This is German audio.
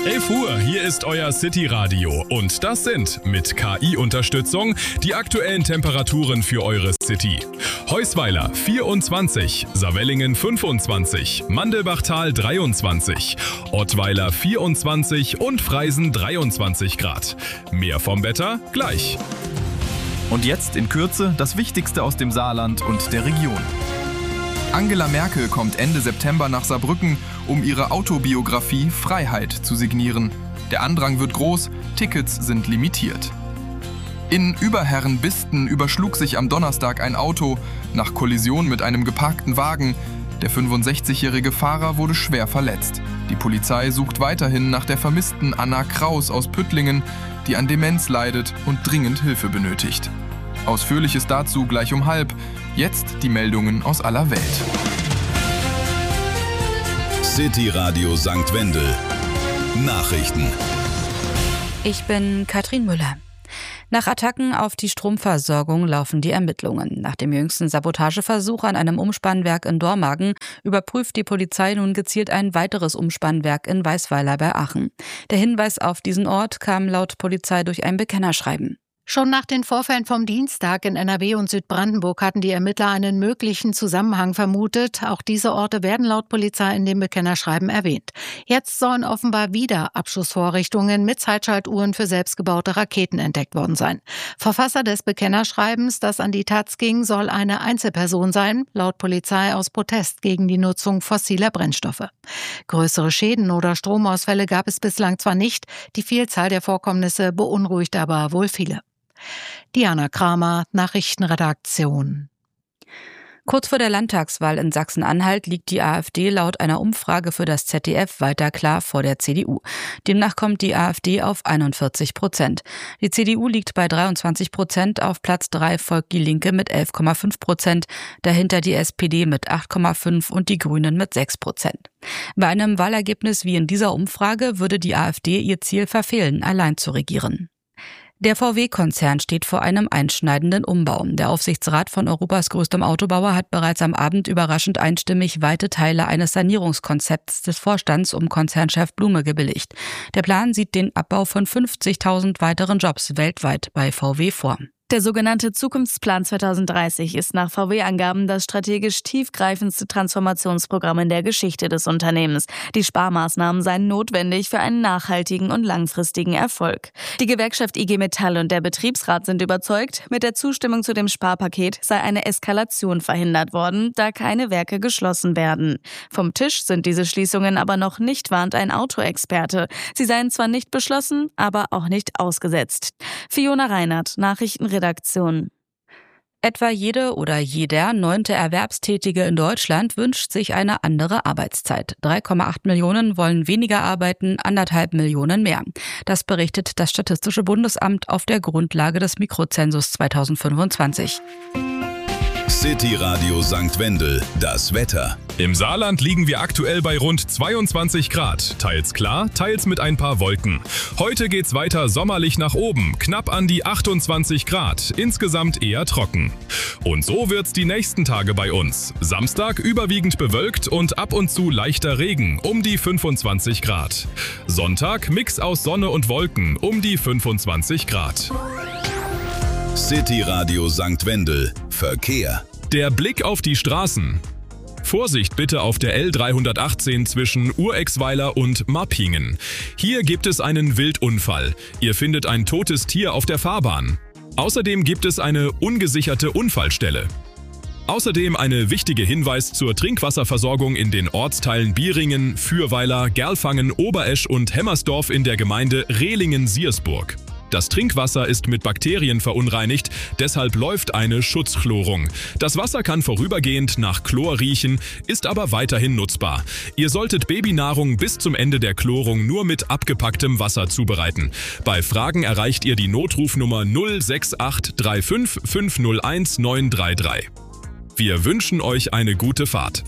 11 Uhr, hier ist euer City-Radio und das sind mit KI-Unterstützung die aktuellen Temperaturen für eure City. Heusweiler 24, Savellingen 25, Mandelbachtal 23, Ottweiler 24 und Freisen 23 Grad. Mehr vom Wetter gleich. Und jetzt in Kürze das Wichtigste aus dem Saarland und der Region. Angela Merkel kommt Ende September nach Saarbrücken, um ihre Autobiografie Freiheit zu signieren. Der Andrang wird groß, Tickets sind limitiert. In Überherrenbisten überschlug sich am Donnerstag ein Auto nach Kollision mit einem geparkten Wagen. Der 65-jährige Fahrer wurde schwer verletzt. Die Polizei sucht weiterhin nach der vermissten Anna Kraus aus Püttlingen, die an Demenz leidet und dringend Hilfe benötigt. Ausführliches dazu gleich um 12:30. Jetzt die Meldungen aus aller Welt. City Radio St. Wendel. Nachrichten. Ich bin Katrin Müller. Nach Attacken auf die Stromversorgung laufen die Ermittlungen. Nach dem jüngsten Sabotageversuch an einem Umspannwerk in Dormagen überprüft die Polizei nun gezielt ein weiteres Umspannwerk in Weisweiler bei Aachen. Der Hinweis auf diesen Ort kam laut Polizei durch ein Bekennerschreiben. Schon nach den Vorfällen vom Dienstag in NRW und Südbrandenburg hatten die Ermittler einen möglichen Zusammenhang vermutet. Auch diese Orte werden laut Polizei in dem Bekennerschreiben erwähnt. Jetzt sollen offenbar wieder Abschussvorrichtungen mit Zeitschaltuhren für selbstgebaute Raketen entdeckt worden sein. Verfasser des Bekennerschreibens, das an die Taz ging, soll eine Einzelperson sein, laut Polizei aus Protest gegen die Nutzung fossiler Brennstoffe. Größere Schäden oder Stromausfälle gab es bislang zwar nicht, die Vielzahl der Vorkommnisse beunruhigt aber wohl viele. Diana Kramer, Nachrichtenredaktion. Kurz vor der Landtagswahl in Sachsen-Anhalt liegt die AfD laut einer Umfrage für das ZDF weiter klar vor der CDU. Demnach kommt die AfD auf 41%. Die CDU liegt bei 23%, auf Platz 3 folgt die Linke mit 11,5%, dahinter die SPD mit 8,5% und die Grünen mit 6%. Bei einem Wahlergebnis wie in dieser Umfrage würde die AfD ihr Ziel verfehlen, allein zu regieren. Der VW-Konzern steht vor einem einschneidenden Umbau. Der Aufsichtsrat von Europas größtem Autobauer hat bereits am Abend überraschend einstimmig weite Teile eines Sanierungskonzepts des Vorstands um Konzernchef Blume gebilligt. Der Plan sieht den Abbau von 50.000 weiteren Jobs weltweit bei VW vor. Der sogenannte Zukunftsplan 2030 ist nach VW-Angaben das strategisch tiefgreifendste Transformationsprogramm in der Geschichte des Unternehmens. Die Sparmaßnahmen seien notwendig für einen nachhaltigen und langfristigen Erfolg. Die Gewerkschaft IG Metall und der Betriebsrat sind überzeugt, mit der Zustimmung zu dem Sparpaket sei eine Eskalation verhindert worden, da keine Werke geschlossen werden. Vom Tisch sind diese Schließungen aber noch nicht, warnt ein Autoexperte. Sie seien zwar nicht beschlossen, aber auch nicht ausgesetzt. Fiona Reinhardt, Nachrichtenredaktion. Etwa jede oder jeder 9. Erwerbstätige in Deutschland wünscht sich eine andere Arbeitszeit. 3,8 Millionen wollen weniger arbeiten, 1,5 Millionen mehr. Das berichtet das Statistische Bundesamt auf der Grundlage des Mikrozensus 2025. City Radio St. Wendel, das Wetter. Im Saarland liegen wir aktuell bei rund 22 Grad. Teils klar, teils mit ein paar Wolken. Heute geht's weiter sommerlich nach oben, knapp an die 28 Grad, insgesamt eher trocken. Und so wird's die nächsten Tage bei uns. Samstag überwiegend bewölkt und ab und zu leichter Regen, um die 25 Grad. Sonntag Mix aus Sonne und Wolken, um die 25 Grad. City Radio St. Wendel, Verkehr. Der Blick auf die Straßen. Vorsicht bitte auf der L318 zwischen Urexweiler und Mappingen. Hier gibt es einen Wildunfall. Ihr findet ein totes Tier auf der Fahrbahn. Außerdem gibt es eine ungesicherte Unfallstelle. Außerdem eine wichtige Hinweis zur Trinkwasserversorgung in den Ortsteilen Bieringen, Fürweiler, Gerlfangen, Oberesch und Hemmersdorf in der Gemeinde Rehlingen-Siersburg. Das Trinkwasser ist mit Bakterien verunreinigt, deshalb läuft eine Schutzchlorung. Das Wasser kann vorübergehend nach Chlor riechen, ist aber weiterhin nutzbar. Ihr solltet Babynahrung bis zum Ende der Chlorung nur mit abgepacktem Wasser zubereiten. Bei Fragen erreicht ihr die Notrufnummer 06835 501 933. Wir wünschen euch eine gute Fahrt.